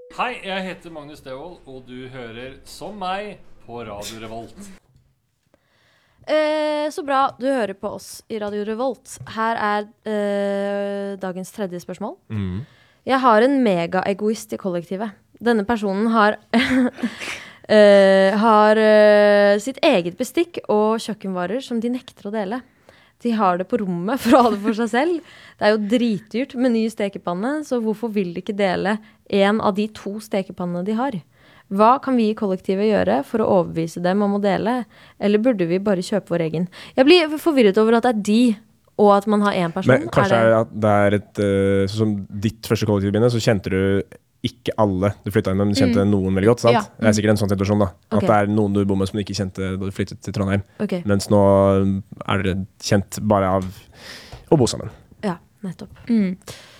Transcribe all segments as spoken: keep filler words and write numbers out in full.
Hei, jeg heter Magnus Devold, og du hører som meg på Radio Revolt. Eh, så bra, du hører på oss i Radio Revolt. Her er eh, dagens tredje spørsmål. Mm. Jeg har en mega-egoist i kollektivet. Denne personen har, eh, har eh, sitt eget bestikk og kjøkkenvarer som de nekter å dele. De har det på rommet for å ha det for seg selv. Det er jo dritdyrt med ny stekepanne, så hvorfor vil de ikke dele en av de to stekepannene de har? Hva kan vi i kollektivet gjøre for å overbevise dem om å dele? Eller burde vi bare kjøpe vår egen? Jeg blir forvirret over at det er de, og at man har en person. Men kanskje er det... at det er et, uh, sånn som ditt første kollektiv begynner, så kjente du ikke alle du flyttet inn, men du kjente mm. noen veldig godt, sant? Ja. Det er sikkert en sånn situasjon da. At okay. det er noen du bor med som du ikke kjente da du flyttet til Trondheim. Okay. Mens nå er dere kjent bare av å bo sammen. Ja, nettopp. Mm.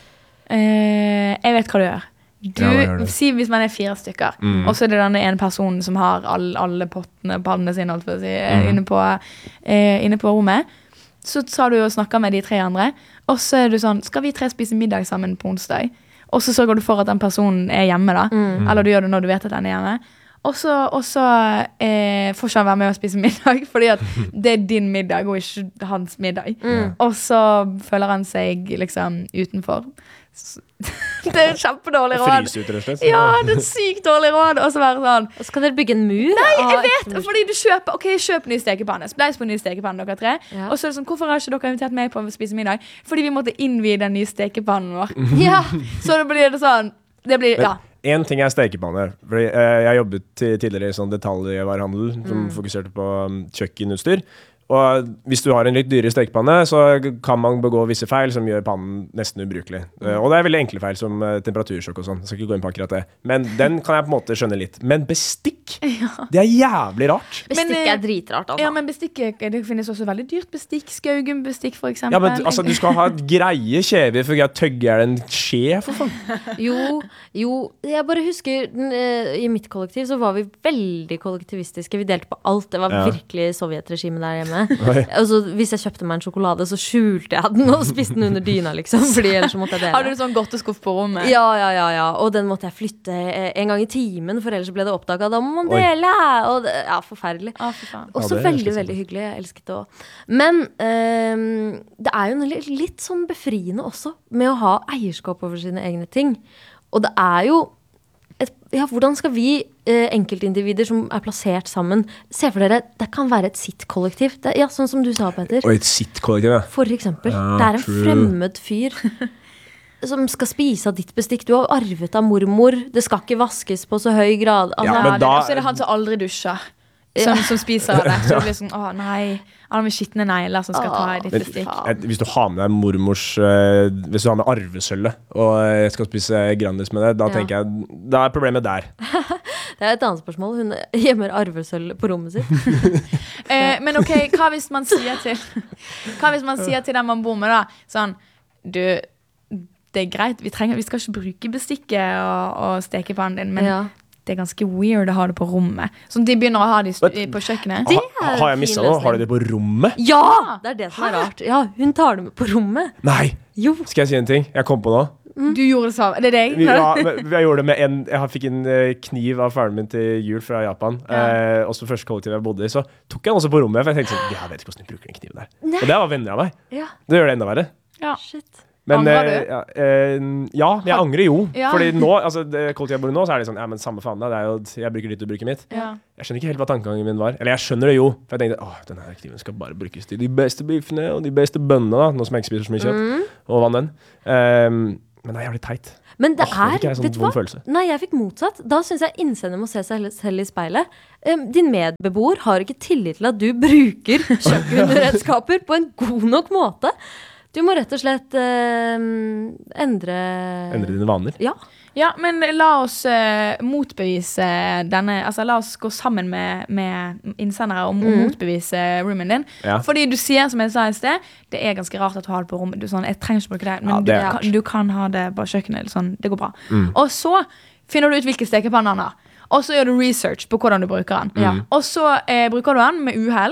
Eh, jeg vet hva du gjør. Du, ja, si hvis man er fire stykker, mm. og så er det denne ene personen som har all, alle pottene, pannene sine, alt for å si, mm. inne, på, eh, inne på rommet. Så tar du og snakker med de tre andre, og så er du sånn, skal vi tre spise middag sammen på onsdag? Og så sørger du for at den personen er hjemme da. Mm. Eller du gjør det når du vet at den er hjemme. Og så, og så eh, får ikke han være med å spise middag, fordi at det er din middag og ikke hans middag. Mm. Og så føler han seg liksom utenfor. Det er kjempedårlig råd. Frys ut, rett og slett. Ja, det er sykt dårlig råd. Og så være sånn. Og så kan dere bygge en mur? Nei, jeg vet, fordi du kjøper, ok, kjøp ny stekepanne. Spleis på ny stekepanne, dere tre. Ja. Og så er det sånn, hvorfor har ikke dere invitert meg på å spise middag? Fordi vi måtte innvie den nye stekepannen vår. Ja. Så det blir det sånn, det blir, ja. En ting er stekepanne. Fordi, eh, jeg jobbet tidligere i sånn detaljvarehandel som mm. fokuserte på um, kjøkkenutstyr. Og hvis du har en litt dyre stekepanne, så kan man begå visse feil som gjør pannen nesten ubrukelig. Mm. Og det er veldig enkle feil, som uh, temperatursjokk og sånn. Jeg skal ikke gå inn på akkurat det. Men den kan jeg på en måte skjønne litt. Men bestikk, ja. Det er jævlig rart. Bestikk men, er dritrart, altså. Ja, men bestikk, det finnes også veldig dyrt bestikk. Skaugenbestikk, for eksempel. Ja, men altså, du skal ha et greie kjever, for jeg tøgger den skje, for faen. Jo, jo, jeg bare husker, uh, i mitt kollektiv så var vi veldig kollektivistiske. Vi delte på alt. Det var ja. Virkelig sovjetregime der hjemme. Altså, hvis jeg kjøpte meg en sjokolade, så skjulte jeg den og spiste den under dyna, liksom, fordi ellers så måtte jeg dele. Har du sånn godteskuff på rommet? Ja, ja, ja, ja, og den måtte jeg flytte en gang i timen, for ellers ble det oppdaget, da må man dele, og det, ja, forferdelig. Ah, for også ja, veldig, veldig hyggelig, jeg elsket det også. Men um, det er jo litt, litt sånn befriende også, med å ha eierskap over sine egne ting. Og det er jo et, ja, hvordan skal vi eh, enkeltindivider som er plassert sammen, se for dere, det kan være et sitt-kollektiv. Det, ja, sånn som du sa, Petter. Og et sitt-kollektiv, ja. For eksempel. Ja, det er en true. Fremmed fyr som skal spise av ditt bestikk. Du har arvet av mormor. Det skal ikke vaskes på så høy grad. Altså, ja, men da... Og så er det han som aldri dusjer. Som, som spiser av det. Så det blir sånn, åh nei, han med skittende negler som skal ta i ditt bestikk. Hvis du har med deg mormors, uh, hvis du har med arvesølvet, og jeg skal spise Grandis med det, da ja. Tenker jeg, da er problemet der. Det er et annet spørsmål. Hun gjemmer arvesølv på rommet sitt. eh, men ok, hva hvis man sier til, hva hvis man sier til den man bor med da, sånn, du, det er greit, vi, trenger, vi skal ikke bruke bestikket og, og stekepannen din, men ja. Det er ganske weird å ha det på rommet. Sånn de begynner å ha det på kjøkkenet. Ha, har jeg mistet noe? Har de det på rommet? Ja! Det er det som er rart. Ja, hun tar det med på rommet. Nei! Jo. Skal jeg si en ting? Jeg kom på nå. Mm. Du gjorde det samme. Det er deg? Vi, ja, jeg gjorde det med en, jeg fikk en kniv av faren min til jul fra Japan. Ja. Eh, også første kollektivet jeg bodde i, så tok jeg den også på rommet. For jeg tenkte sånn, jeg vet ikke hvordan jeg bruker den kniven der. Nei. Og det var venner av meg. Ja. Det gjør det enda verre. Ja. Shit. Men, angrer du? Ja, eh, ja, jeg angrer jo. Ja. Fordi nå, altså, det kollektivet jeg bor i nå, så er det sånn, ja, men samme faen da, det er jo, jeg bruker ditt, du bruker mitt. Ja. Jeg skjønner ikke helt hva tankegangen min var. Eller jeg skjønner det jo, for jeg tenkte, åh, denne kniven skal bare brukes til de beste biffene og de beste bønnene da, nå som jeg ikke spiser så mye kjøtt, mm. og vann den. Um, men det er jævlig teit. Men det åh, er, sånn vet du hva? Følelse. Nei, jeg fikk motsatt. Da synes jeg innsender må se seg selv i speilet. Um, din medbeboer har ikke tillit til at du bruker kjøkkenredskaper på en god nok måte. Du må rett og slett uh, endre... Endre dine vaner? Ja. Ja, men la oss uh, motbevise denne, altså la oss gå sammen med, med innsendere om mm. å motbevise roomien din. Ja. Fordi du sier, som jeg sa i sted, det er ganske rart at du har det på rommet. Du, sånn, jeg trenger ikke bruke det, men ja, det du, kan, du kan ha det på kjøkkenet, sånn, det går bra. Mm. Og så finner du ut hvilke stekepanner han har. Og så gjør du research på hvordan du bruker den. Mm. Og så eh, bruker du den med uheld.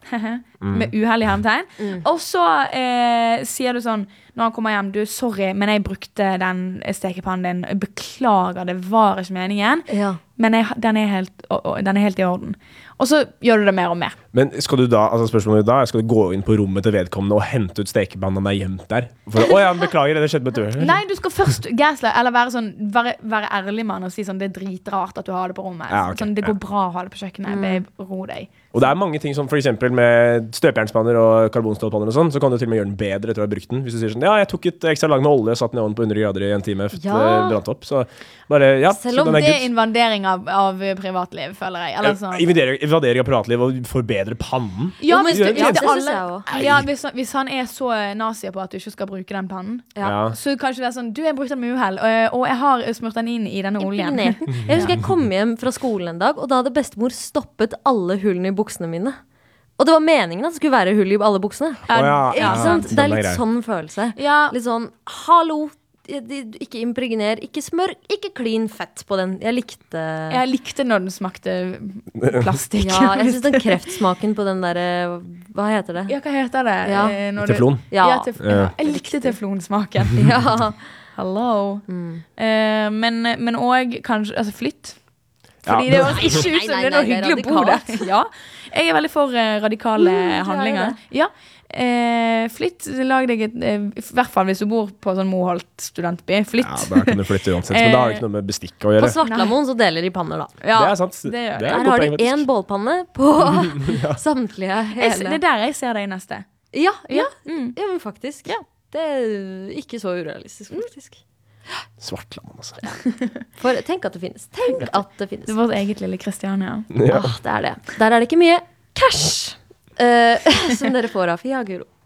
med uheldig hermetegn. Mm. Og så eh, sier du sånn, når han kommer hjem, du, sorry, men jeg brukte den stekepannen din, beklager, det var ikke meningen, Ja. men jeg, den, er helt, å, å, den er helt i orden. Og så gjør du det mer og mer. Men skal du da, altså spørsmålet da, skal du gå inn på rommet til vedkommende og hente ut stekepannen han er gjemt der? For, å ja, beklager, det skjedde med døren. Nei, du skal først gaslight, eller være, sånn, være, være ærlig med han og si sånn, det er dritrart at du har det på rommet. Ja, ok, sånn, det ja. går bra å ha det på kjøkkenet, babe, ro deg. Og det er mange ting som for eksempel med støpjernspanner og karbonstålpanner og sånn, så kan du til og med gjøre den bedre etter å ha brukt den. Hvis du sier sånn, ja, jeg tok et ekstra lag med olje og satt den i ovnen på hundre grader i en time, for Ja. det brant opp. Så bare, ja. Selv om så den Det er er good. invadering av, av privatliv, føler jeg. Eller sånn. Invadering, invadering av privatliv og forbedre pannen. Ja, Jo, men hvis, du, det- hvis, ja, det det synes alle, jeg også. ja, hvis, han- hvis han er så nazi på at du ikke skal bruke den pannen, Ja. Ja. så kanskje det er sånn, du, jeg brukte den med uhell, og, og jeg har smurt den inn i denne oljen. Impregnert den. Jeg husker jeg kom hjem fra skolen en dag, og da hadde bestemor stoppet alle hullene i buksene mine. Og det var meningen at det skulle være hull i alle buksene. Å ja, Ikke ja, sant? Det den er litt grei. sånn følelse. Ja, Litt sånn, hallo, ikke impregner, ikke smør, ikke klin fett på den. Jeg likte jeg likte når den smakte plastikk. Ja, jeg synes den kreftsmaken på den der, hva heter det? Ja, hva heter det? Ja. Eh, når du- Teflon. Ja, Ja. tef Ja. Jeg likte teflonsmaken. Ja. Hello. Mm. Eh, men, men også kanskje, altså flytt. Ja, Fordi men- det høres ikke ut Nei, som nei, det er noe nei, det er hyggelig å bo der. radikalt. Ja, jeg er veldig for eh, radikale Mm, du er handlinger. det. Ja, eh, flytt, lag deg et, eh, i hvert fall hvis du bor på sånn Moholt studentby, flytt. Ja, da kan du flytte uansett, men da har det ikke noe med bestikk å På gjøre. Svartlamoen så deler de panner da. Ja, Det er sant. det gjør Det det. er Der godt har de poeng, faktisk. en bålpanne på samtlige Jeg, det hele. er der jeg ser deg neste. Ja, ja, Mm. ja, men faktisk. Det er ikke så urealistisk, faktisk. Svartland, altså. For tenk at det finnes. Tenk at det finnes. Det er vårt eget lille Kristiania. Ja. Ah, det er det. Der er det ikke mye cash eh, som dere får av Fiaguro.